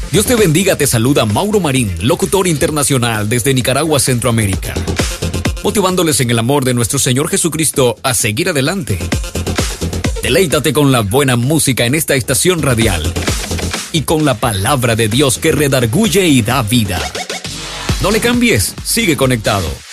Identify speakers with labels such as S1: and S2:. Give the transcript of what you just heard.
S1: Dios te bendiga, te saluda Mauro Marín, locutor internacional desde Nicaragua, Centroamérica, motivándoles en el amor de nuestro Señor Jesucristo a seguir adelante. Deleítate con la buena música en esta estación radial y con la palabra de Dios que redarguye y da vida. No le cambies, sigue conectado.